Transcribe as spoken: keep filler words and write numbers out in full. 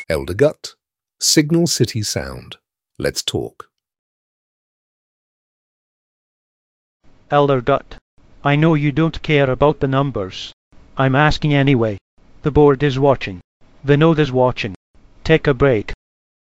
Elder Gut, Signal City Sound. Let's talk. Elder Gut, I know you don't care about the numbers. I'm asking anyway. The board is watching. The node is watching. Take a break.